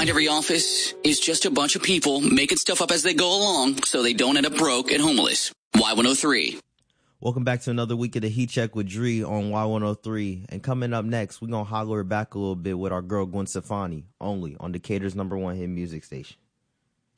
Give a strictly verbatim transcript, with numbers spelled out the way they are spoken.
behind every office is just a bunch of people making stuff up as they go along so they don't end up broke and homeless. Y one oh three. Welcome back to another week of the Heat Check with Dree on Y one oh three. And coming up next, we're going to holler it back a little bit with our girl Gwen Stefani, only on Decatur's number one hit music station.